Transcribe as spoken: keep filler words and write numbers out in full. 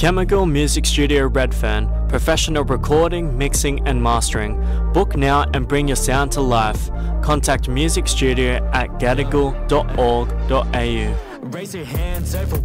Chemical Music Studio Redfern, professional recording, mixing and mastering. Book now and bring your sound to life. Contact music studio at gadigal dot org dot a u. Raise your hands up.